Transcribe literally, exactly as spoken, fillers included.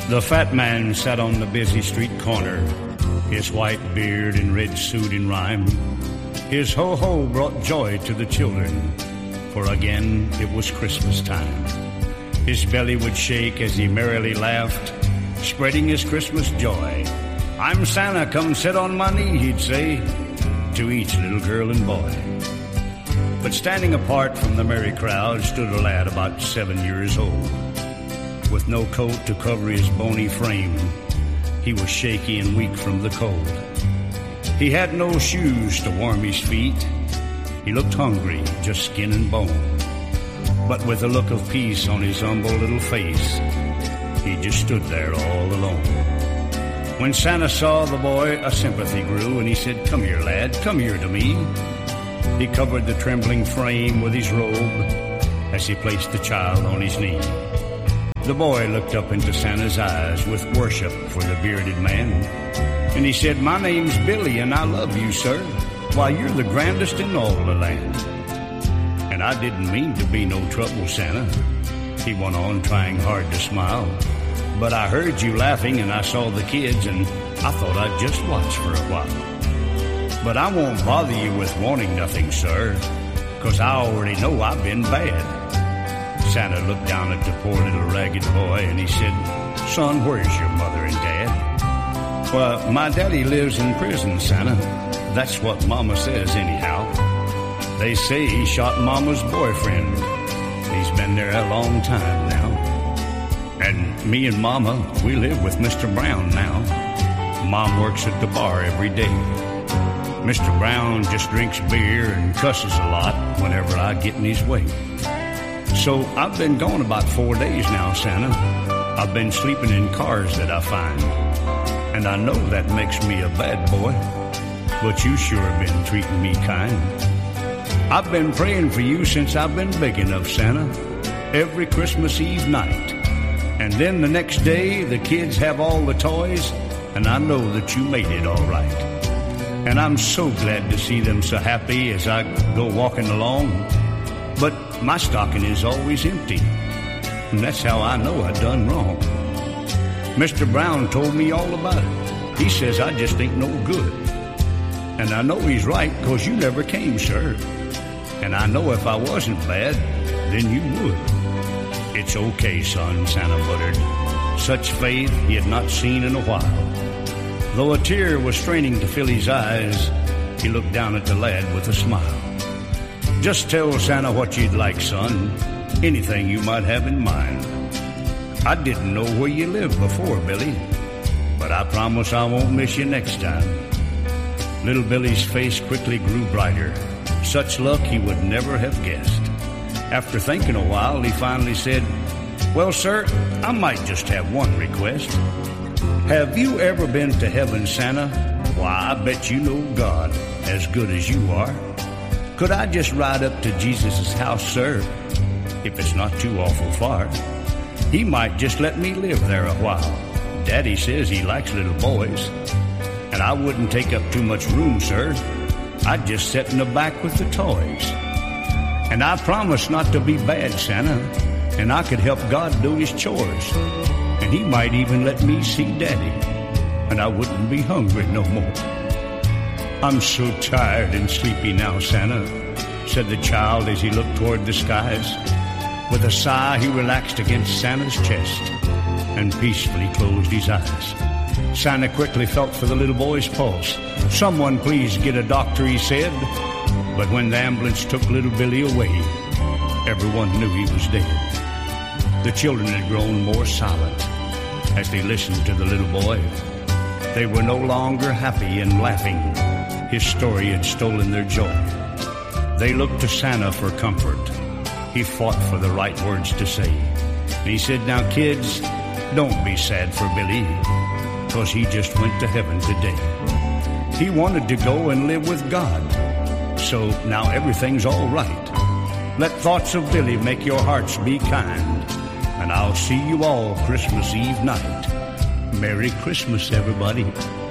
The fat man sat on the busy street corner, his white beard and red suit in rhyme. His ho-ho brought joy to the children, for again it was Christmas time. His belly would shake as he merrily laughed, spreading his Christmas joy. "I'm Santa, come sit on my knee," he'd say to each little girl and boy. But standing apart from the merry crowd stood a lad about seven years old. With no coat to cover his bony frame, he was shaky and weak from the cold. He had no shoes to warm his feet. He looked hungry, just skin and bone. But with a look of peace on his humble little face, he just stood there all alone. When Santa saw the boy, a sympathy grew, and he said, "Come here, lad, come here to me." He covered the trembling frame with his robe as he placed the child on his knee. The boy looked up into Santa's eyes with worship for the bearded man, and he said, "My name's Billy, and I love you, sir. Why, you're the grandest in all the land." "And I didn't mean to be no trouble, Santa," he went on, trying hard to smile. "But I heard you laughing, and I saw the kids, and I thought I'd just watch for a while. But I won't bother you with wanting nothing, sir, 'cause I already know I've been bad." Santa looked down at the poor little ragged boy, and he said, "Son, where's your mother and dad?" "Well, my daddy lives in prison, Santa. That's what Mama says anyhow. They say he shot Mama's boyfriend. He's been there a long time now. And me and Mama, we live with Mister Brown now. Mom works at the bar every day. Mister Brown just drinks beer and cusses a lot whenever I get in his way. So I've been gone about four days now, Santa. I've been sleeping in cars that I find. And I know that makes me a bad boy, but you sure have been treating me kind. I've been praying for you since I've been big enough, Santa, every Christmas Eve night. And then the next day, the kids have all the toys, and I know that you made it all right. And I'm so glad to see them so happy as I go walking along. But my stocking is always empty, and that's how I know I done wrong. Mister Brown told me all about it. He says I just ain't no good. And I know he's right, 'cause you never came, sir. And I know if I wasn't bad, then you would." "It's okay, son," Santa muttered. Such faith he had not seen in a while. Though a tear was straining to fill his eyes, he looked down at the lad with a smile. "Just tell Santa what you'd like, son, anything you might have in mind. I didn't know where you lived before, Billy, but I promise I won't miss you next time." Little Billy's face quickly grew brighter. Such luck he would never have guessed. After thinking a while, he finally said, "Well, sir, I might just have one request. Have you ever been to heaven, Santa? Why, I bet you know God as good as you are. Could I just ride up to Jesus' house, sir, if it's not too awful far? He might just let me live there a while. Daddy says he likes little boys. And I wouldn't take up too much room, sir. I'd just sit in the back with the toys. And I promise not to be bad, Santa, and I could help God do his chores. And he might even let me see Daddy, and I wouldn't be hungry no more." "I'm so tired and sleepy now, Santa," said the child as he looked toward the skies. With a sigh, he relaxed against Santa's chest and peacefully closed his eyes. Santa quickly felt for the little boy's pulse. "Someone please get a doctor," he said. But when the ambulance took little Billy away, everyone knew he was dead. The children had grown more silent as they listened to the little boy. They were no longer happy and laughing. His story had stolen their joy. They looked to Santa for comfort. He fought for the right words to say. And he said, "Now, kids, don't be sad for Billy, 'cause he just went to heaven today. He wanted to go and live with God. So now everything's all right. Let thoughts of Billy make your hearts be kind. And I'll see you all Christmas Eve night. Merry Christmas, everybody."